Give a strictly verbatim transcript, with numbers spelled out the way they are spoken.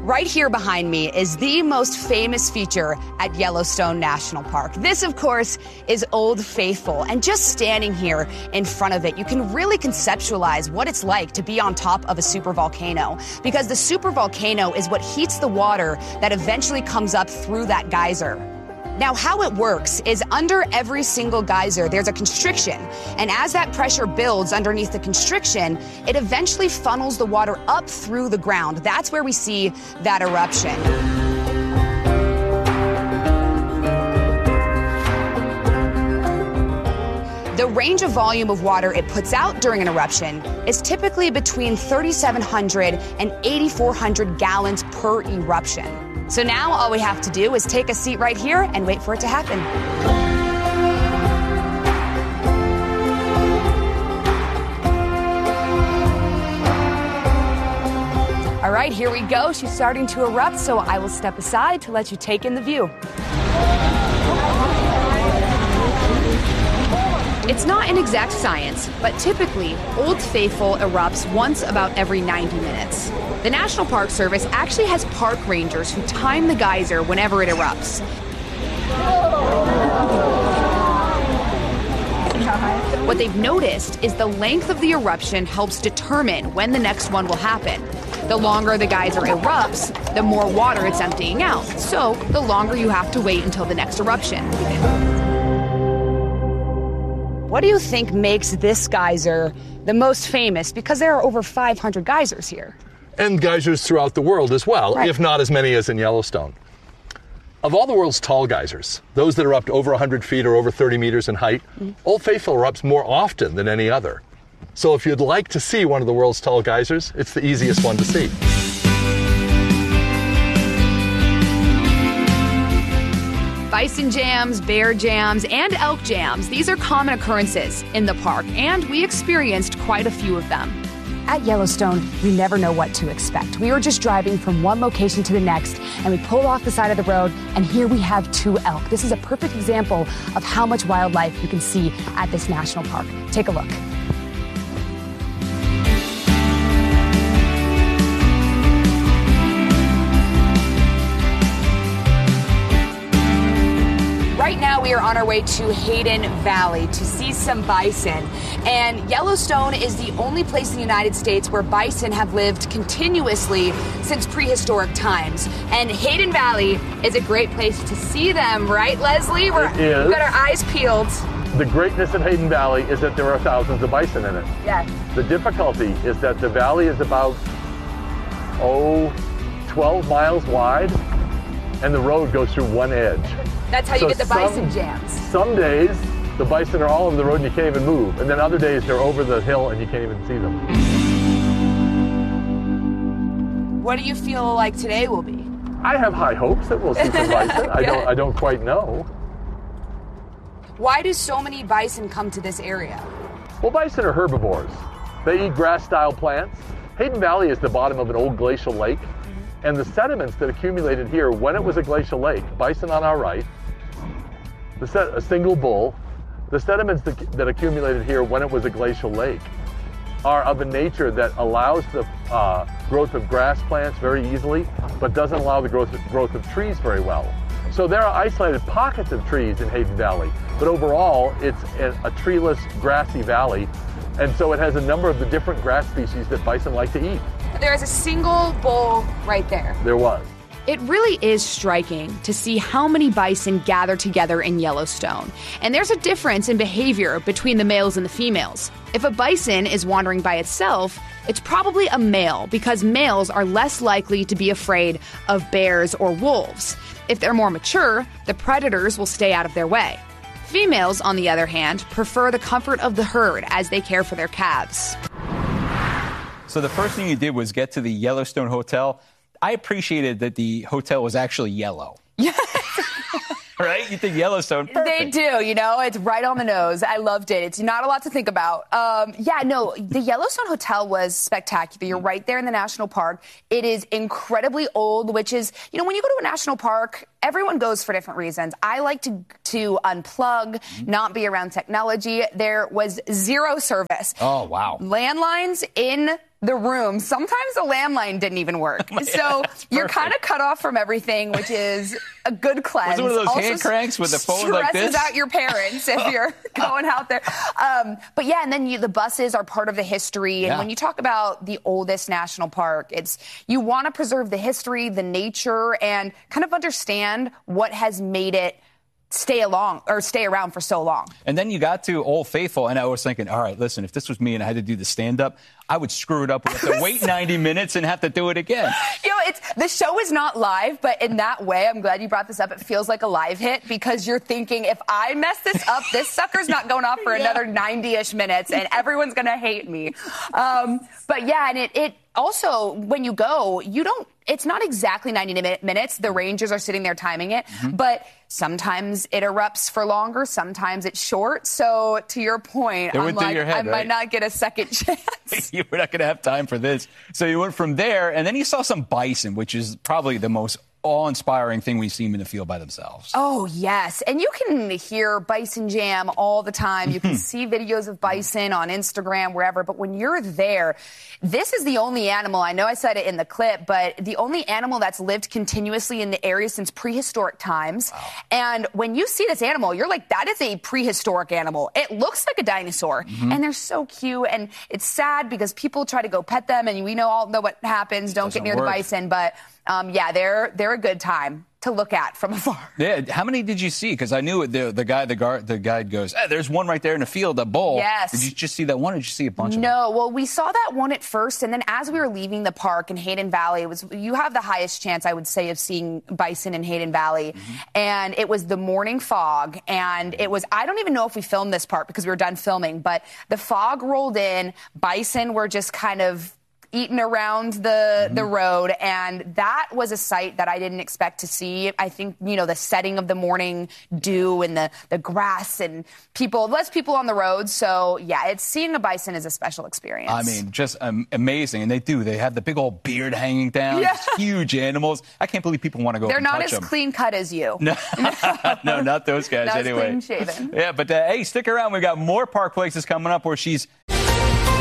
Right here behind me is the most famous feature at Yellowstone National Park. This, of course, is Old Faithful. And just standing here in front of it, you can really conceptualize what it's like to be on top of a supervolcano. Because the supervolcano is what heats the water that eventually comes up through that geyser. Now, how it works is under every single geyser, there's a constriction. And as that pressure builds underneath the constriction, it eventually funnels the water up through the ground. That's where we see that eruption. The range of volume of water it puts out during an eruption is typically between thirty-seven hundred and eighty-four hundred gallons per eruption. So now all we have to do is take a seat right here and wait for it to happen. All right, here we go. She's starting to erupt, so I will step aside to let you take in the view. It's not an exact science, but typically, Old Faithful erupts once about every ninety minutes. The National Park Service actually has park rangers who time the geyser whenever it erupts. What they've noticed is the length of the eruption helps determine when the next one will happen. The longer the geyser erupts, the more water it's emptying out. So the longer you have to wait until the next eruption. What do you think makes this geyser the most famous? Because there are over five hundred geysers here. And geysers throughout the world as well, right. If not as many as in Yellowstone. Of all the world's tall geysers, those that erupt over one hundred feet or over thirty meters in height, mm-hmm. Old Faithful erupts more often than any other. So if you'd like to see one of the world's tall geysers, it's the easiest one to see. Bison jams, bear jams, and elk jams. These are common occurrences in the park, and we experienced quite a few of them. At Yellowstone, you never know what to expect. We were just driving from one location to the next, and we pulled off the side of the road, and here we have two elk. This is a perfect example of how much wildlife you can see at this national park. Take a look. Right now, we are on our way to Hayden Valley to see some bison. And Yellowstone is the only place in the United States where bison have lived continuously since prehistoric times. And Hayden Valley is a great place to see them, right, Leslie? We're, it is. We've got our eyes peeled. The greatness of Hayden Valley is that there are thousands of bison in it. Yes. The difficulty is that the valley is about, oh, twelve miles wide, and the road goes through one edge. That's how you so get the bison some, jams. Some days, the bison are all over the road and you can't even move. And then other days, they're over the hill and you can't even see them. What do you feel like today will be? I have high hopes that we'll see some bison. I don't, I don't quite know. Why do so many bison come to this area? Well, bison are herbivores. They eat grass-style plants. Hayden Valley is the bottom of an old glacial lake. And the sediments that accumulated here when it was a glacial lake, bison on our right, the set, a single bull, the sediments that, that accumulated here when it was a glacial lake are of a nature that allows the uh, growth of grass plants very easily, but doesn't allow the growth of, growth of trees very well. So there are isolated pockets of trees in Hayden Valley, but overall it's a, a treeless, grassy valley, and so it has a number of the different grass species that bison like to eat. There is a single bull right there. There was. It really is striking to see how many bison gather together in Yellowstone. And there's a difference in behavior between the males and the females. If a bison is wandering by itself, it's probably a male because males are less likely to be afraid of bears or wolves. If they're more mature, the predators will stay out of their way. Females, on the other hand, prefer the comfort of the herd as they care for their calves. So the first thing you did was get to the Yellowstone Hotel. I appreciated that the hotel was actually yellow. Yes. Right? You think Yellowstone, perfect. They do, you know, it's right on the nose. I loved it. It's not a lot to think about. Um, yeah, no, the Yellowstone Hotel was spectacular. You're right there in the national park. It is incredibly old, which is, you know, when you go to a national park, everyone goes for different reasons. I like to to unplug, mm-hmm. not be around technology. There was zero service. Oh, wow. Landlines in the room, sometimes the landline didn't even work. Yeah, so you're kind of cut off from everything, which is a good cleanse. Was it one of those also hand cranks with the phone like this? Stresses out your parents if you're going out there. Um, but yeah, and then you, the buses are part of the history. And yeah. when you talk about the oldest national park, it's you want to preserve the history, the nature, and kind of understand what has made it stay along or stay around for so long. And then you got to Old Faithful, and I was thinking, all right, listen, if this was me and I had to do the stand-up, I would screw it up. We have to wait ninety minutes and have to do it again. You know, it's the show is not live, but in that way, I'm glad you brought this up. It feels like a live hit because you're thinking, if I mess this up, this sucker's not going off for yeah. another ninety-ish minutes, and everyone's going to hate me. Um, but yeah, and it, it also, when you go, you don't, it's not exactly ninety minutes. The rangers are sitting there timing it, mm-hmm. but sometimes it erupts for longer, sometimes it's short. So to your point, it I'm like, your head, I right? might not get a second chance. You were not going to have time for this. So you went from there, and then you saw some bison, which is probably the most awe-inspiring thing we've seen in the field by themselves. Oh, yes. And you can hear Bison Jam all the time. You can see videos of bison on Instagram, wherever. But when you're there, this is the only animal, I know I said it in the clip, but the only animal that's lived continuously in the area since prehistoric times. Wow. And when you see this animal, you're like, that is a prehistoric animal. It looks like a dinosaur. Mm-hmm. And they're so cute. And it's sad because people try to go pet them, and we know all know what happens. Don't get near work. the bison. But Um, yeah, they're they're a good time to look at from afar. Yeah, how many did you see? Because I knew it, the the guy the guard the guide goes, hey, there's one right there in the field, a bull. Yes. Did you just see that one, or did you see a bunch of them? No, well, we saw that one at first, and then as we were leaving the park in Hayden Valley, it was you have the highest chance, I would say, of seeing bison in Hayden Valley, mm-hmm. and it was the morning fog, and it was I don't even know if we filmed this part because we were done filming, but the fog rolled in, bison were just kind of eating around the, mm-hmm. the road, and that was a sight that I didn't expect to see. I think, you know, the setting of the morning dew and the, the grass and people, less people on the road. So, yeah, it's seeing a bison is a special experience. I mean, just um, amazing. And they do. They have the big old beard hanging down. Yeah. Huge animals. I can't believe people want to go They're and not touch as them. clean cut as you. No, no, not those guys not anyway. As clean shaven. Yeah, but uh, hey, stick around. We've got more Park Places coming up where she's